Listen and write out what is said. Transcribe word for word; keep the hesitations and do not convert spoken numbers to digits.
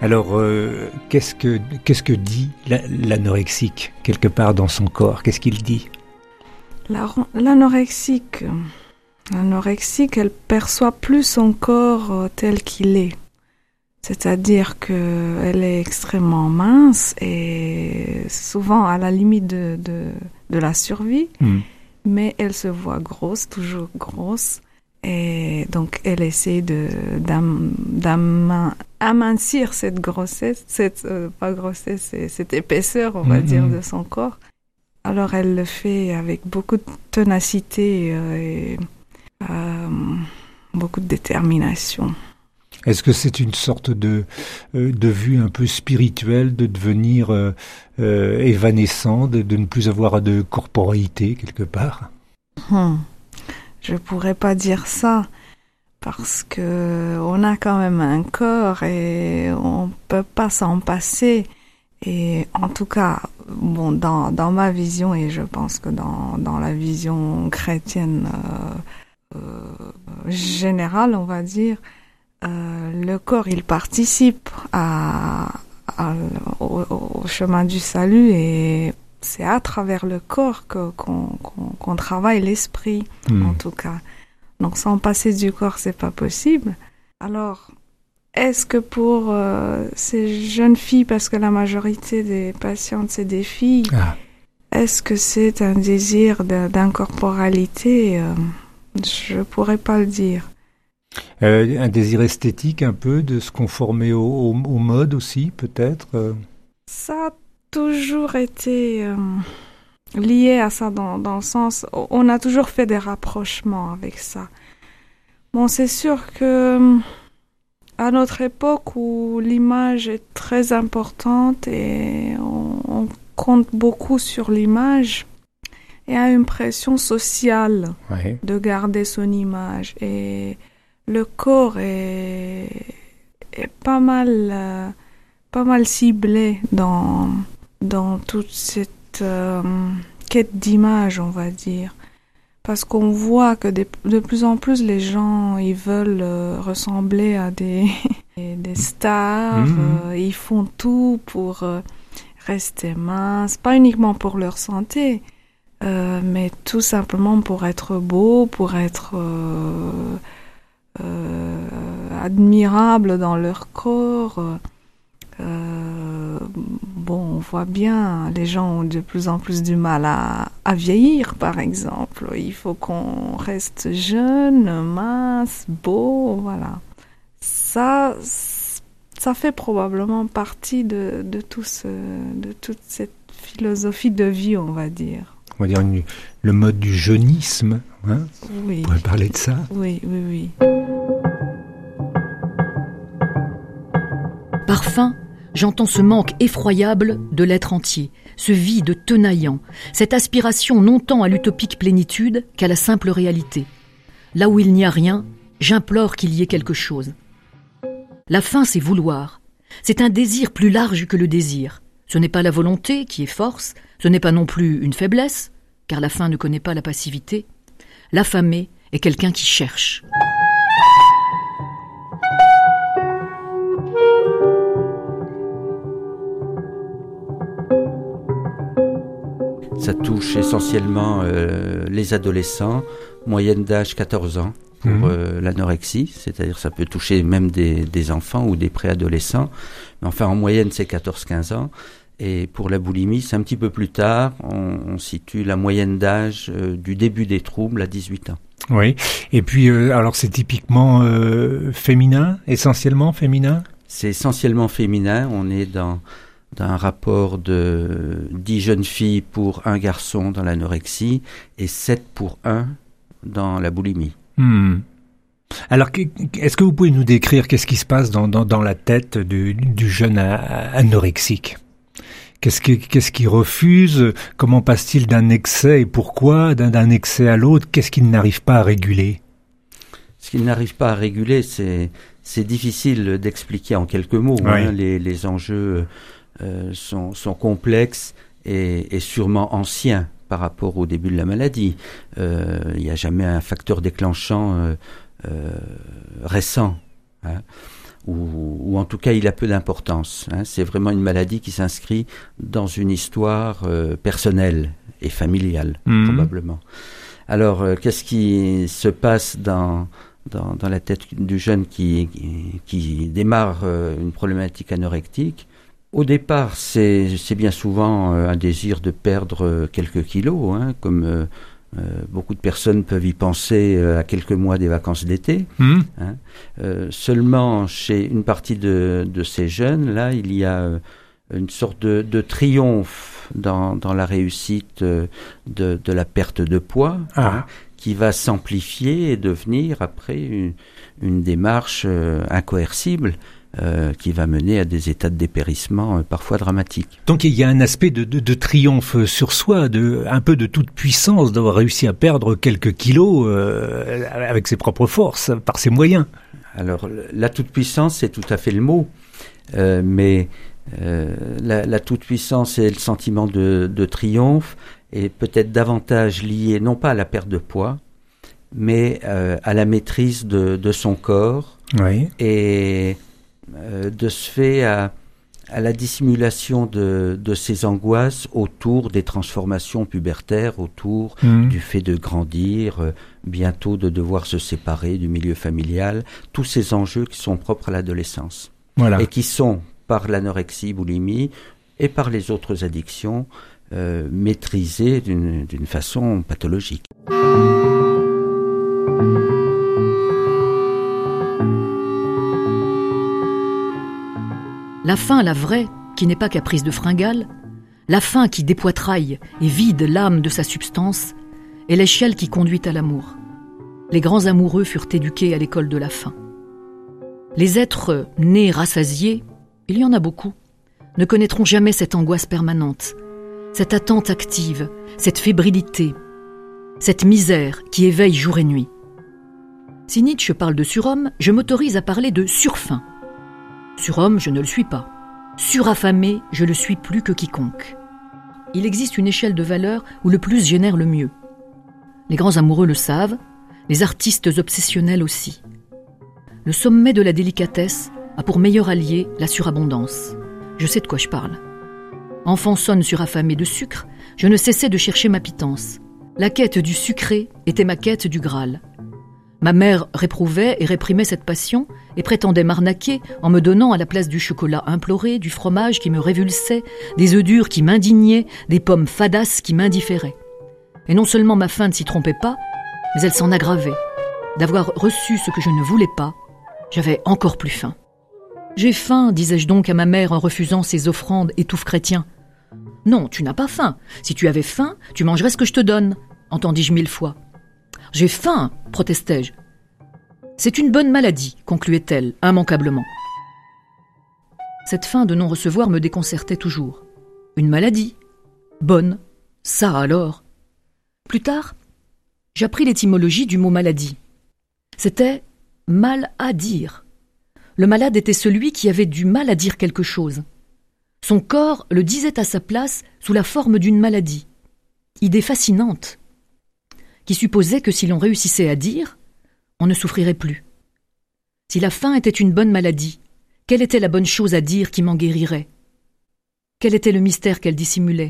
Alors, euh, qu'est-ce que, qu'est-ce que dit la, l'anorexique, quelque part dans son corps? Qu'est-ce qu'il dit? La, l'anorexique, l'anorexique, elle perçoit plus son corps euh, tel qu'il est. C'est-à-dire qu'elle est extrêmement mince et souvent à la limite de, de, de la survie, mmh. mais elle se voit grosse, toujours grosse. Et donc, elle essaie de, d'am, d'am, amincir cette grossesse, cette, euh, pas grossesse, c'est, cette épaisseur, on va mmh. dire, de son corps. Alors, elle le fait avec beaucoup de ténacité euh, et euh, beaucoup de détermination. Est-ce que c'est une sorte de, euh, de vue un peu spirituelle, de devenir euh, euh, évanescent, de, de ne plus avoir de corporéité, quelque part? Hmm. Je pourrais pas dire ça parce que on a quand même un corps et on peut pas s'en passer. Et en tout cas, bon, dans dans ma vision et je pense que dans dans la vision chrétienne euh, euh, générale, on va dire, euh, le corps il participe à, à au, au chemin du salut et c'est à travers le corps que, qu'on, qu'on, qu'on travaille l'esprit, mmh. en tout cas. Donc, sans passer du corps, c'est pas possible. Alors, est-ce que pour euh, ces jeunes filles, parce que la majorité des patientes, c'est des filles, ah. est-ce que c'est un désir de, d'incorporalité? euh, Je pourrais pas le dire. Euh, un désir esthétique, un peu, de se conformer au, au, au mode aussi, peut-être euh... Ça toujours été euh, lié à ça dans, dans le sens on a toujours fait des rapprochements avec ça. Bon, c'est sûr que à notre époque où l'image est très importante et on, on compte beaucoup sur l'image, il y a une pression sociale ouais. de garder son image et le corps est, est pas mal euh, pas mal ciblé dans dans toute cette euh, quête d'image, on va dire. Parce qu'on voit que de, de plus en plus, les gens, ils veulent euh, ressembler à des, des stars. Mmh. Euh, ils font tout pour euh, rester minces, pas uniquement pour leur santé, euh, mais tout simplement pour être beau, pour être euh, euh, admirable dans leur corps. Euh, bon, on voit bien, les gens ont de plus en plus du mal à, à vieillir, par exemple. Il faut qu'on reste jeune, mince, beau, voilà. Ça, ça fait probablement partie de, de, tout ce, de toute cette philosophie de vie, on va dire. On va dire une, le mode du jeunisme, hein? Oui. On pourrait parler de ça. Oui, oui, oui. Par fin, j'entends ce manque effroyable de l'être entier, ce vide tenaillant, cette aspiration non tant à l'utopique plénitude qu'à la simple réalité. Là où il n'y a rien, j'implore qu'il y ait quelque chose. La faim, c'est vouloir. C'est un désir plus large que le désir. Ce n'est pas la volonté qui est force, ce n'est pas non plus une faiblesse, car la faim ne connaît pas la passivité. L'affamé est quelqu'un qui cherche. Ça touche essentiellement euh, les adolescents, moyenne d'âge quatorze ans pour mmh. euh, l'anorexie, c'est-à-dire ça peut toucher même des, des enfants ou des préadolescents, mais enfin en moyenne c'est quatorze à quinze ans. Et pour la boulimie, c'est un petit peu plus tard, on, on situe la moyenne d'âge euh, du début des troubles à dix-huit ans. Oui, et puis euh, alors c'est typiquement euh, féminin, essentiellement féminin ? C'est essentiellement féminin, on est dans... d'un rapport de dix jeunes filles pour un garçon dans l'anorexie et sept pour un dans la boulimie. Hmm. Alors, est-ce que vous pouvez nous décrire qu'est-ce qui se passe dans, dans, dans la tête du, du jeune anorexique ? Qu'est-ce qui, qu'est-ce qui refuse ? Comment passe-t-il d'un excès et pourquoi d'un, d'un excès à l'autre ? Qu'est-ce qu'il n'arrive pas à réguler ? Ce qu'il n'arrive pas à réguler, c'est, c'est difficile d'expliquer en quelques mots. Oui. Hein, les, les enjeux euh, sont, sont complexes et, et sûrement anciens par rapport au début de la maladie. Euh, il n'y a jamais un facteur déclenchant euh, euh, récent. Hein. ou, ou en tout cas il a peu d'importance. Hein. C'est vraiment une maladie qui s'inscrit dans une histoire euh, personnelle et familiale, mmh. probablement. Alors, euh, qu'est-ce qui se passe dans, dans, dans la tête du jeune qui, qui, qui démarre euh, une problématique anorectique ? Au départ, c'est, c'est bien souvent euh, un désir de perdre euh, quelques kilos, hein, comme euh, euh, beaucoup de personnes peuvent y penser euh, à quelques mois des vacances d'été. Mmh. Hein. Euh, seulement, chez une partie de, de ces jeunes, là, il y a euh, une sorte de, de triomphe dans, dans la réussite euh, de, de la perte de poids, ah. hein, qui va s'amplifier et devenir après une, une démarche euh, incoercible. Euh, qui va mener à des états de dépérissement euh, parfois dramatiques. Donc il y a un aspect de, de, de triomphe sur soi, de, un peu de toute puissance d'avoir réussi à perdre quelques kilos euh, avec ses propres forces, par ses moyens. Alors la toute-puissance, c'est tout à fait le mot, euh, mais euh, la, la toute-puissance et le sentiment de, de triomphe est peut-être davantage lié non pas à la perte de poids, mais euh, à la maîtrise de, de son corps. Oui. Et Euh, de ce fait à, à la dissimulation de, de ses angoisses autour des transformations pubertaires, autour mmh. du fait de grandir, euh, bientôt de devoir se séparer du milieu familial, tous ces enjeux qui sont propres à l'adolescence. Voilà. Et qui sont, par l'anorexie, boulimie et par les autres addictions, euh, maîtrisés d'une, d'une façon pathologique. La faim, la vraie, qui n'est pas caprice de fringale, la faim qui dépoitraille et vide l'âme de sa substance, est l'échelle qui conduit à l'amour. Les grands amoureux furent éduqués à l'école de la faim. Les êtres nés rassasiés, il y en a beaucoup, ne connaîtront jamais cette angoisse permanente, cette attente active, cette fébrilité, cette misère qui éveille jour et nuit. Si Nietzsche parle de surhomme, je m'autorise à parler de surfaim. Surhomme, je ne le suis pas. Suraffamé, je le suis plus que quiconque. Il existe une échelle de valeurs où le plus génère le mieux. Les grands amoureux le savent, les artistes obsessionnels aussi. Le sommet de la délicatesse a pour meilleur allié la surabondance. Je sais de quoi je parle. Enfant sonne suraffamé de sucre, je ne cessais de chercher ma pitance. La quête du sucré était ma quête du Graal. Ma mère réprouvait et réprimait cette passion et prétendait m'arnaquer en me donnant à la place du chocolat imploré, du fromage qui me révulsait, des œufs durs qui m'indignaient, des pommes fadasses qui m'indifféraient. Et non seulement ma faim ne s'y trompait pas, mais elle s'en aggravait. D'avoir reçu ce que je ne voulais pas, j'avais encore plus faim. « J'ai faim », disais-je donc à ma mère en refusant ses offrandes étouffe chrétien. « Non, tu n'as pas faim. Si tu avais faim, tu mangerais ce que je te donne », entendis-je mille fois. « J'ai faim », protestai-je. « C'est une bonne maladie », concluait-elle, immanquablement. Cette faim de non-recevoir me déconcertait toujours. Une maladie. Bonne. Ça alors. Plus tard, j'appris l'étymologie du mot maladie. C'était mal à dire. Le malade était celui qui avait du mal à dire quelque chose. Son corps le disait à sa place sous la forme d'une maladie. Idée fascinante, qui supposait que si l'on réussissait à dire, on ne souffrirait plus. Si la faim était une bonne maladie, quelle était la bonne chose à dire qui m'en guérirait ? Quel était le mystère qu'elle dissimulait ?